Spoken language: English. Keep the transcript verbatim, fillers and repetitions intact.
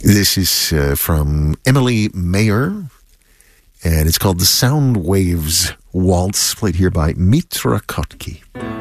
This is uh, from Emily Mayer, and it's called the Sound Waves Waltz, played here by Mitra Kotky.